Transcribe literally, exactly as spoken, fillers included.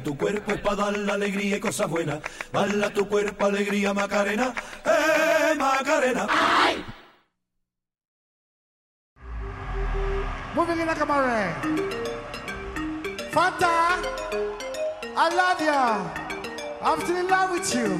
Tu cuerpo es para dar la alegría y cosas buenas. Bala tu cuerpo, alegría, Macarena. ¡Eh, Macarena! ¡Ay! Moving in like a mare. Fanta, I love you. I'm still in love with you.